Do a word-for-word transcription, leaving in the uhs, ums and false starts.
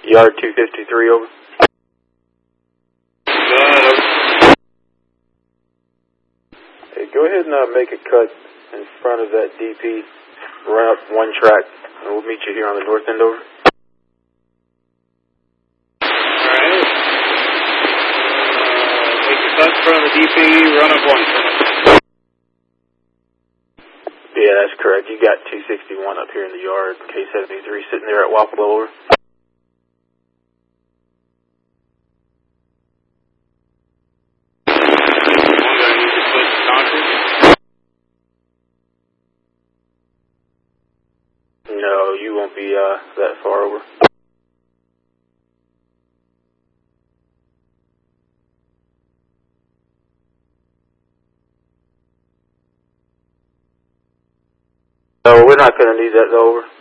Yard two fifty-three, over. Uh, Hey, go ahead and uh, make a cut in front of that D P. Run up one track, and we'll meet you here on the north end, over. Alright. Uh, make a cut in front of the D P, run up one track. Yeah, that's correct. You got two sixty-one up here in the yard. K seventy-three sitting there at Wapello, over. No, you won't be uh, that far, over. No, we're not going to need that, over.